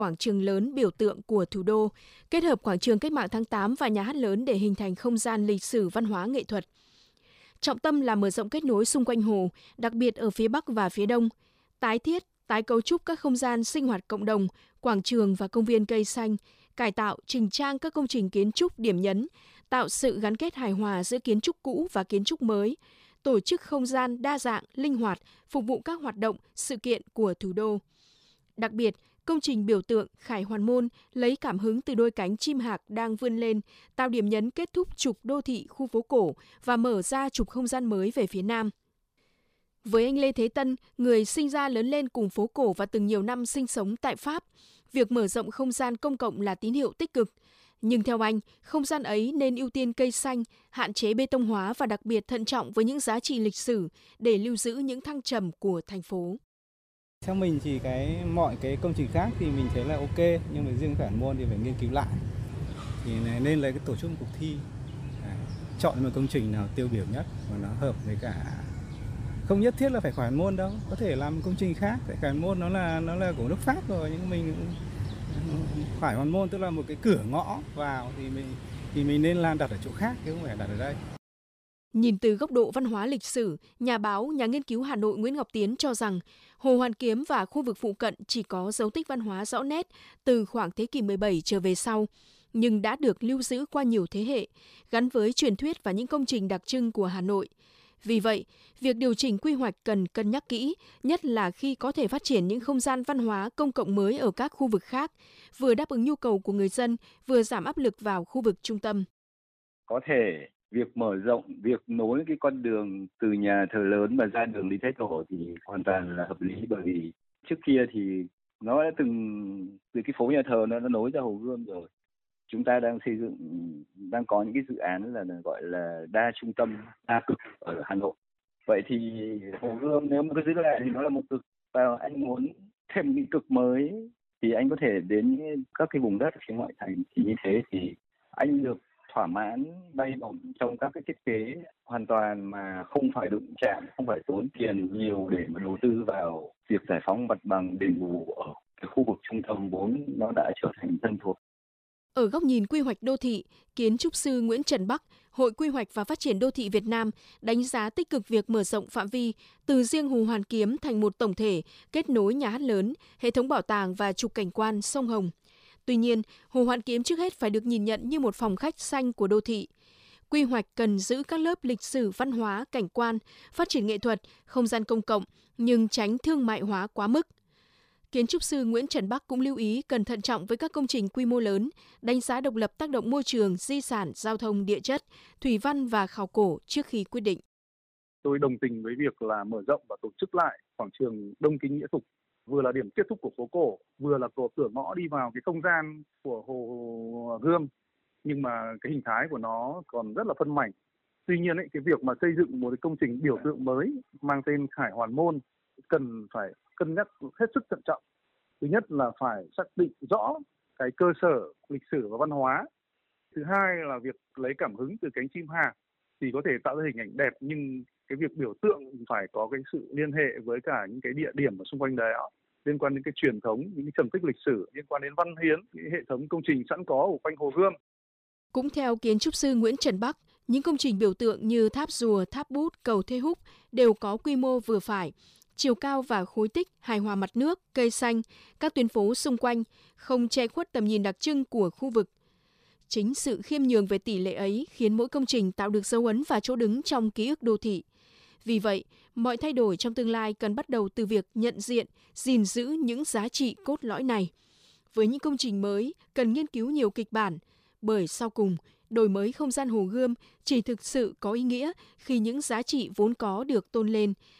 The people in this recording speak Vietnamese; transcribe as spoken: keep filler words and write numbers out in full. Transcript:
quảng trường lớn biểu tượng của thủ đô, kết hợp quảng trường Cách mạng tháng tám và nhà hát lớn để hình thành không gian lịch sử văn hóa nghệ thuật. Trọng tâm là mở rộng kết nối xung quanh hồ, đặc biệt ở phía Bắc và phía Đông, tái thiết, tái cấu trúc các không gian sinh hoạt cộng đồng, quảng trường và công viên cây xanh, cải tạo, chỉnh trang các công trình kiến trúc điểm nhấn, tạo sự gắn kết hài hòa giữa kiến trúc cũ và kiến trúc mới, tổ chức không gian đa dạng, linh hoạt, phục vụ các hoạt động, sự kiện của thủ đô. Đặc biệt, công trình biểu tượng Khải Hoàn Môn lấy cảm hứng từ đôi cánh chim hạc đang vươn lên, tạo điểm nhấn kết thúc trục đô thị khu phố cổ và mở ra trục không gian mới về phía Nam. Với anh Lê Thế Tân, người sinh ra lớn lên cùng phố cổ và từng nhiều năm sinh sống tại Pháp, việc mở rộng không gian công cộng là tín hiệu tích cực. Nhưng theo anh, không gian ấy nên ưu tiên cây xanh, hạn chế bê tông hóa và đặc biệt thận trọng với những giá trị lịch sử để lưu giữ những thăng trầm của thành phố. Theo mình thì cái mọi cái công trình khác thì mình thấy là ok, nhưng mà riêng Khải Hoàn Môn thì phải nghiên cứu lại. Thì nên lấy cái tổ chức một cuộc thi, chọn một công trình nào tiêu biểu nhất và nó hợp với cả, không nhất thiết là phải Khải Hoàn Môn đâu, có thể làm một công trình khác. Tại Khải Hoàn Môn nó là nó là của nước Pháp rồi, nhưng mình Khải Hoàn Môn tức là một cái cửa ngõ vào thì mình thì mình nên làm đặt ở chỗ khác chứ không phải đặt ở đây. Nhìn từ góc độ văn hóa lịch sử, nhà báo, nhà nghiên cứu Hà Nội Nguyễn Ngọc Tiến cho rằng Hồ Hoàn Kiếm và khu vực phụ cận chỉ có dấu tích văn hóa rõ nét từ khoảng thế kỷ mười bảy trở về sau, nhưng đã được lưu giữ qua nhiều thế hệ, gắn với truyền thuyết và những công trình đặc trưng của Hà Nội. Vì vậy, việc điều chỉnh quy hoạch cần cân nhắc kỹ, nhất là khi có thể phát triển những không gian văn hóa công cộng mới ở các khu vực khác, vừa đáp ứng nhu cầu của người dân, vừa giảm áp lực vào khu vực trung tâm. Có thể việc mở rộng, việc nối cái con đường từ nhà thờ lớn và ra đường Lý Thái Tổ thì hoàn toàn là hợp lý, bởi vì trước kia thì nó đã từng từ cái phố nhà thờ nó, nó nối ra Hồ Gươm rồi. Chúng ta đang xây dựng, đang có những cái dự án là, là gọi là đa trung tâm, đa cực ở Hà Nội. Vậy thì Hồ Gươm nếu mà cứ giữ lại thì nó là một cực, và anh muốn thêm những cực mới thì anh có thể đến các cái vùng đất ở phía ngoại thành, thì như thế thì anh được thỏa mãn bay bổng trong các cái thiết kế hoàn toàn mà không phải đụng chạm, không phải tốn tiền nhiều để mà đầu tư vào việc giải phóng mặt bằng, đền bù ở cái khu vực trung tâm vốn nó đã trở thành thân thuộc. Ở góc nhìn quy hoạch đô thị, kiến trúc sư Nguyễn Trần Bắc, Hội Quy hoạch và Phát triển Đô thị Việt Nam đánh giá tích cực việc mở rộng phạm vi từ riêng Hồ Hoàn Kiếm thành một tổng thể kết nối nhà hát lớn, hệ thống bảo tàng và trục cảnh quan sông Hồng. Tuy nhiên, Hồ Hoàn Kiếm trước hết phải được nhìn nhận như một phòng khách xanh của đô thị. Quy hoạch cần giữ các lớp lịch sử, văn hóa, cảnh quan, phát triển nghệ thuật, không gian công cộng, nhưng tránh thương mại hóa quá mức. Kiến trúc sư Nguyễn Trần Bắc cũng lưu ý cần thận trọng với các công trình quy mô lớn, đánh giá độc lập tác động môi trường, di sản, giao thông, địa chất, thủy văn và khảo cổ trước khi quyết định. Tôi đồng tình với việc là mở rộng và tổ chức lại quảng trường Đông Kinh Nghĩa Thục, vừa là điểm kết thúc của phố cổ, vừa là cửa ngõ đi vào cái không gian của Hồ Gươm, nhưng mà cái hình thái của nó còn rất là phân mảnh. Tuy nhiên ấy, cái việc mà xây dựng một cái công trình biểu tượng mới mang tên Khải Hoàn Môn cần phải cân nhắc hết sức thận trọng. Thứ nhất là phải xác định rõ cái cơ sở lịch sử và văn hóa. Thứ hai là việc lấy cảm hứng từ cánh chim hạc thì có thể tạo ra hình ảnh đẹp, nhưng cái việc biểu tượng phải có cái sự liên hệ với cả những cái địa điểm ở xung quanh đấy, liên quan đến cái truyền thống, những cái trầm tích lịch sử, liên quan đến văn hiến, những hệ thống công trình sẵn có ở quanh Hồ Gươm. Cũng theo kiến trúc sư Nguyễn Trần Bắc, những công trình biểu tượng như tháp rùa, tháp bút, cầu Thê Húc đều có quy mô vừa phải, chiều cao và khối tích, hài hòa mặt nước, cây xanh, các tuyến phố xung quanh, không che khuất tầm nhìn đặc trưng của khu vực. Chính sự khiêm nhường về tỷ lệ ấy khiến mỗi công trình tạo được dấu ấn và chỗ đứng trong ký ức đô thị. Vì vậy, mọi thay đổi trong tương lai cần bắt đầu từ việc nhận diện, gìn giữ những giá trị cốt lõi này. Với những công trình mới, cần nghiên cứu nhiều kịch bản, bởi sau cùng, đổi mới không gian Hồ Gươm chỉ thực sự có ý nghĩa khi những giá trị vốn có được tôn lên,